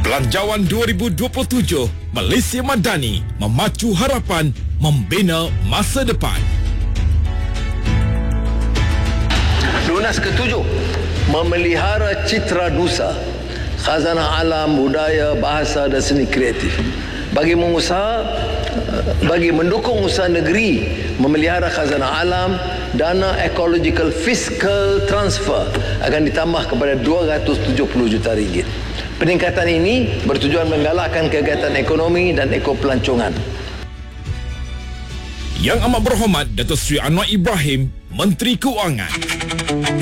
Belanjawan 2027, Malaysia Madani, memacu harapan, membina masa depan. Lunas ketujuh, memelihara citra nusa, khazanah alam, budaya, bahasa dan seni kreatif. Bagi mendukung usaha negeri memelihara khazanah alam, dana ecological fiscal transfer akan ditambah kepada 270 juta ringgit. Peningkatan ini bertujuan menggalakkan kegiatan ekonomi dan ekopelancongan. Yang Amat Berhormat Datuk Seri Anwar Ibrahim, Menteri Keuangan.